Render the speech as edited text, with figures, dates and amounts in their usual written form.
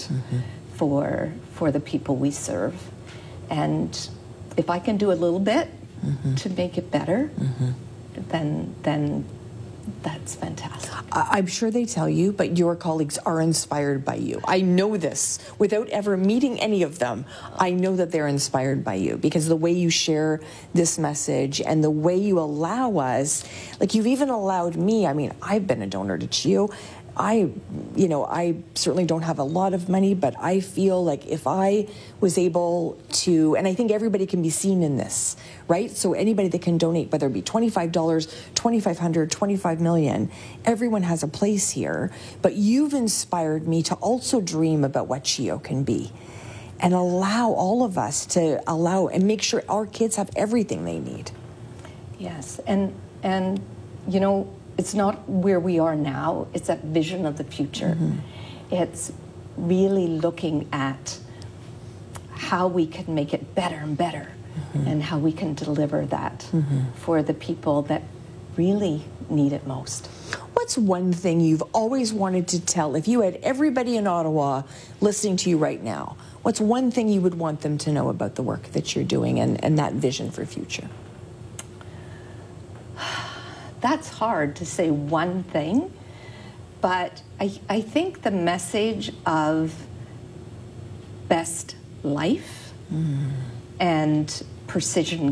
for the people we serve. And if I can do a little bit to make it better, then that's fantastic. I'm sure they tell you, but your colleagues are inspired by you. I know this. Without ever meeting any of them, I know that they're inspired by you because the way you share this message and the way you allow us, like you've even allowed me, I mean, I've been a donor to CHEO. I certainly don't have a lot of money, but I feel like if I was able to, and I think everybody can be seen in this, right? So anybody that can donate, whether it be $25, $2,500, $25 million, everyone has a place here. But you've inspired me to also dream about what CHEO can be and allow all of us to allow and make sure our kids have everything they need. Yes, and you know, it's not where we are now, it's that vision of the future. It's really looking at how we can make it better and better and how we can deliver that for the people that really need it most. What's one thing you've always wanted to tell, if you had everybody in Ottawa listening to you right now, what's one thing you would want them to know about the work that you're doing and that vision for future? That's hard to say one thing, but I think the message of best life and precision